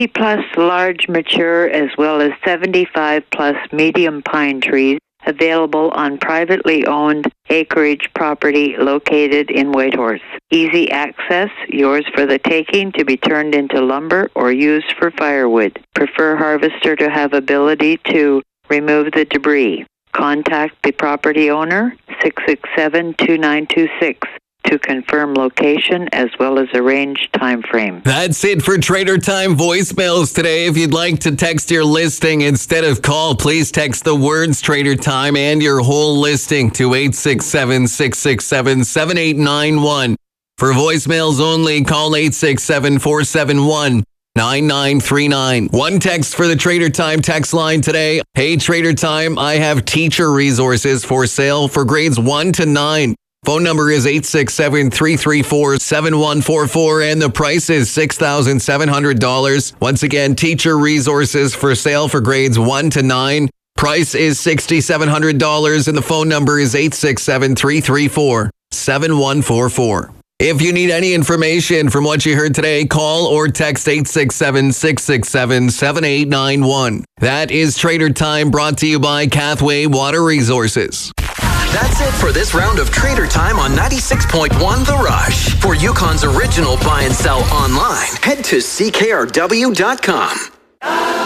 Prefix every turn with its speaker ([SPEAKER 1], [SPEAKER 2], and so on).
[SPEAKER 1] plus large mature as well as 75 plus medium pine trees available on privately owned acreage property located in Whitehorse. Easy access, yours for the taking to be turned into lumber or used for firewood. Prefer harvester to have ability to remove the debris. Contact the property owner, 667-2926. to confirm location as well as arrange time frame.
[SPEAKER 2] That's it for Trader Time voicemails today. If you'd like to text your listing instead of call, please text the words Trader Time and your whole listing to 867-667-7891. For voicemails only, call 867-471-9939. One text for the Trader Time text line today. Hey, Trader Time, I have teacher resources for sale for grades 1 to 9. Phone number is 867-334-7144, and the price is $6,700. Once again, teacher resources for sale for grades 1 to 9. Price is $6,700, and the phone number is 867-334-7144. If you need any information from what you heard today, call or text 867-667-7891. That is Trader Time, brought to you by Cathway Water Resources.
[SPEAKER 3] That's it for this round of Trader Time on 96.1 The Rush. For Yukon's original buy and sell online, head to ckrw.com.